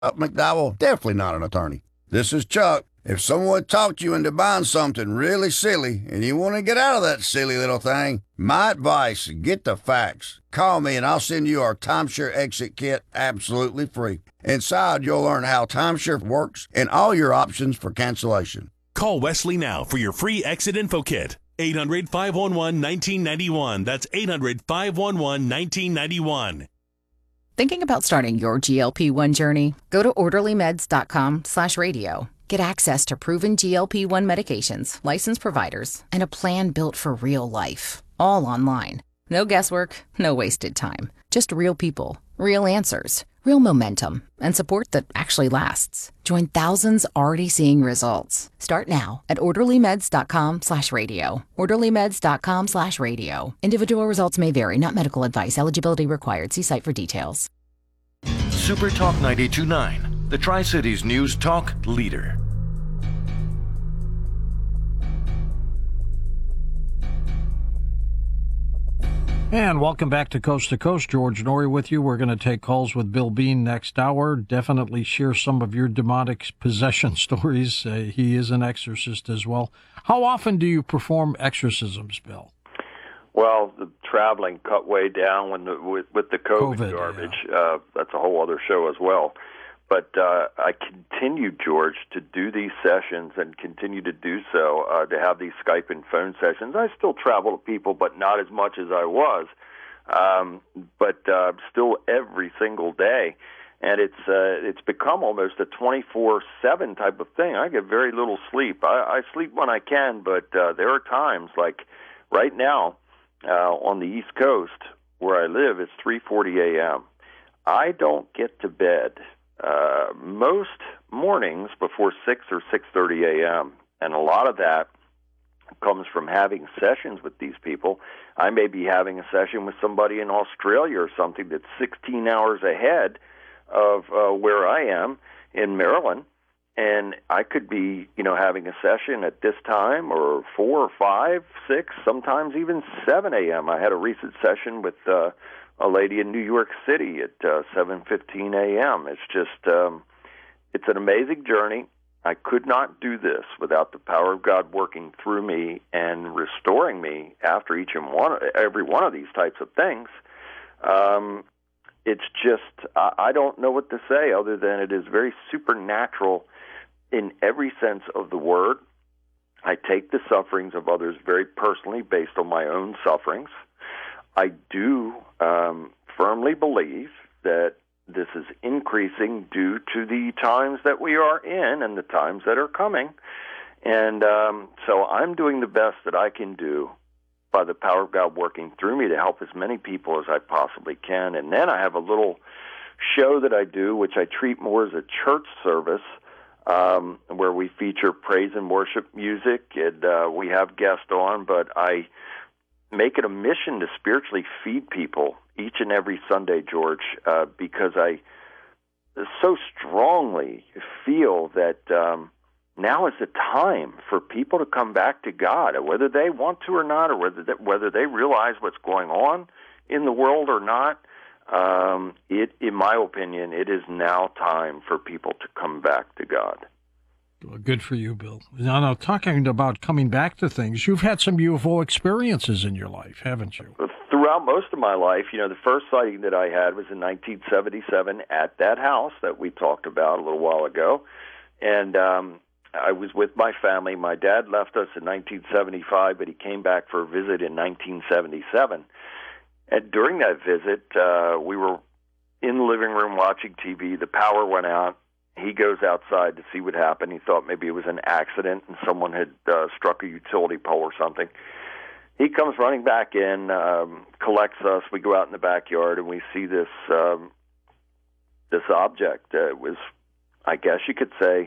McDowell, definitely not an attorney. This is Chuck. If someone talked you into buying something really silly and you want to get out of that silly little thing, my advice, get the facts. Call me and I'll send you our timeshare exit kit absolutely free. Inside, you'll learn how timeshare works and all your options for cancellation. Call Wesley now for your free exit info kit. 800-511-1991. That's 800-511-1991. Thinking about starting your GLP-1 journey? Go to orderlymeds.com/radio. Get access to proven GLP-1 medications, licensed providers, and a plan built for real life. All online. No guesswork, no wasted time. Just real people, real answers, real momentum, and support that actually lasts. Join thousands already seeing results. Start now at orderlymeds.com/radio. orderlymeds.com/radio. Individual results may vary, not medical advice. Eligibility required. See site for details. Super Talk 92.9, the Tri-Cities News Talk leader. And welcome back to Coast. George Noory with you. We're going to take calls with Bill Bean next hour. Definitely share some of your demonic possession stories. He is an exorcist as well. How often do you perform exorcisms, Bill? Well, the traveling cut way down with the COVID garbage. Yeah. That's a whole other show as well. But I continue, George, to do these sessions and continue to do so, to have these Skype and phone sessions. I still travel to people, but not as much as I was, but still every single day. And it's become almost a 24/7 type of thing. I get very little sleep. I sleep when I can, but there are times, like right now on the East Coast where I live, it's 3:40 a.m. I don't get to bed most mornings before 6 or 6:30 a.m., and a lot of that comes from having sessions with these people. I may be having a session with somebody in Australia or something that's 16 hours ahead of where I am in Maryland, and I could be, having a session at this time, or 4 or 5, 6, sometimes even 7 a.m. I had a recent session with a lady in New York City at 7:15 a.m. It's just, it's an amazing journey. I could not do this without the power of God working through me and restoring me after every one of these types of things. It's just, I don't know what to say other than it is very supernatural in every sense of the word. I take the sufferings of others very personally based on my own sufferings. I do firmly believe that this is increasing due to the times that we are in and the times that are coming. And so I'm doing the best that I can do by the power of God working through me to help as many people as I possibly can. And then I have a little show that I do, which I treat more as a church service, where we feature praise and worship music, and we have guests on, but I make it a mission to spiritually feed people each and every Sunday, George, because I so strongly feel that now is the time for people to come back to God, whether they want to or not, or whether they realize what's going on in the world or not. In my opinion, it is now time for people to come back to God. Well, good for you, Bill. Now, talking about coming back to things, you've had some UFO experiences in your life, haven't you? Throughout most of my life, the first sighting that I had was in 1977 at that house that we talked about a little while ago. And I was with my family. My dad left us in 1975, but he came back for a visit in 1977. And during that visit, we were in the living room watching TV. The power went out. He goes outside to see what happened. He thought maybe it was an accident and someone had struck a utility pole or something. He comes running back in, collects us. We go out in the backyard and we see this object. It was, I guess you could say,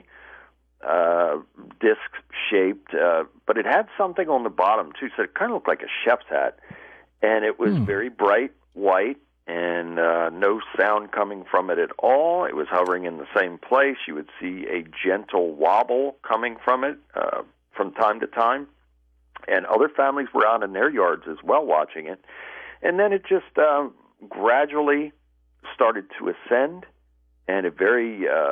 disc-shaped, but it had something on the bottom too, so it kind of looked like a chef's hat. And it was very bright white and no sound coming from it at all. It was hovering in the same place. You would see a gentle wobble coming from it from time to time. And other families were out in their yards as well watching it. And then it just gradually started to ascend and a very